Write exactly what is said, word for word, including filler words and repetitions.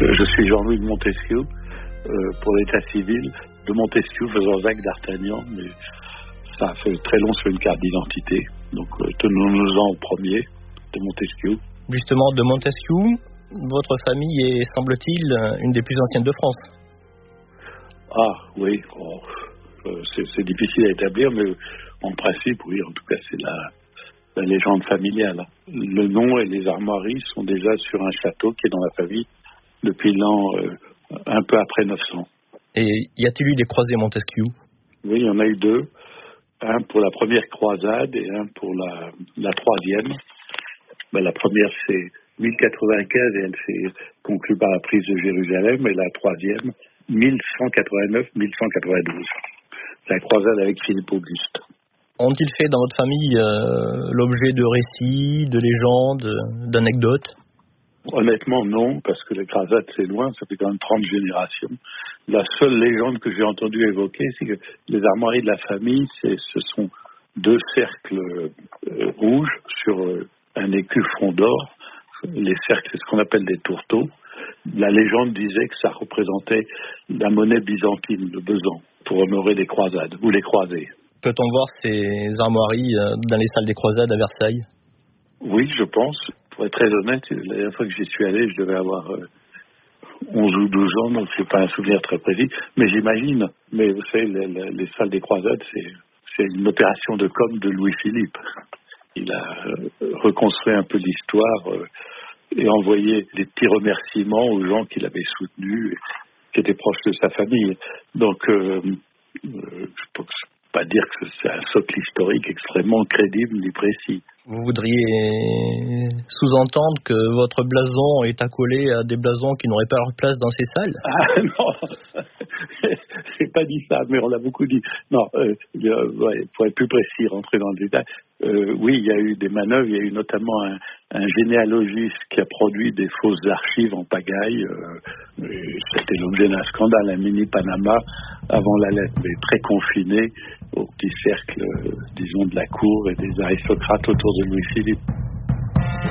euh, je suis Jean-Louis de Montesquieu, euh, pour l'état civil, de Montesquieu faisant Jacques d'Artagnan, mais ça fait très long sur une carte d'identité. Donc euh, tenons-nous-en au premier, de Montesquieu. Justement, de Montesquieu, votre famille est, semble-t-il, une des plus anciennes de France. Ah oui, oh, euh, c'est, c'est difficile à établir, mais en principe, oui, en tout cas, c'est la, la légende familiale. Le nom et les armoiries sont déjà sur un château qui est dans la famille depuis l'an euh, un peu après neuf cents. Et y a-t-il eu des croisés Montesquieu? Oui, il y en a eu deux. Un pour la première croisade et un pour la, la troisième. Ben, la première, c'est mille quatre-vingt-quinze et elle s'est conclue par la prise de Jérusalem. Et la troisième, mille cent quatre-vingt-neuf mille cent quatre-vingt-douze. La croisade avec Philippe Auguste. Ont-ils fait dans votre famille euh, l'objet de récits, de légendes, d'anecdotes? Honnêtement, non, parce que les croisades, c'est loin, ça fait quand même trente générations. La seule légende que j'ai entendue évoquer, c'est que les armoiries de la famille, c'est, ce sont deux cercles euh, rouges sur euh, un écu fond d'or. Les cercles, c'est ce qu'on appelle des tourteaux. La légende disait que ça représentait la monnaie byzantine, le besan, pour honorer les croisades ou les croisés. Peut-on voir ces armoiries euh, dans les salles des croisades à Versailles? Oui, je pense. Pour être très honnête, la dernière fois que j'y suis allé, je devais avoir euh, onze ou douze ans, donc c'est pas un souvenir très précis. Mais j'imagine, mais vous savez, les, les, les salles des croisades, c'est, c'est une opération de com de Louis-Philippe. Il a euh, reconstruit un peu l'histoire euh, et envoyé des petits remerciements aux gens qu'il avait soutenus, qui étaient proches de sa famille. Donc, euh, euh, je peux pas dire que c'est un socle historique extrêmement crédible ni précis. Vous voudriez sous-entendre que votre blason est accolé à des blasons qui n'auraient pas leur place dans ces salles? Ah non, j'ai pas dit ça, mais on l'a beaucoup dit. Non, euh, euh, ouais, pour être plus précis, rentrer dans le détail, euh, oui, il y a eu des manœuvres, il y a eu notamment un, un généalogiste qui a produit des fausses archives en pagaille. Euh, c'était l'objet d'un scandale, un mini Panama, avant la lettre, mais très confiné au petit cercle, euh, disons, de la cour et des aristocrates autour de Louis-Philippe.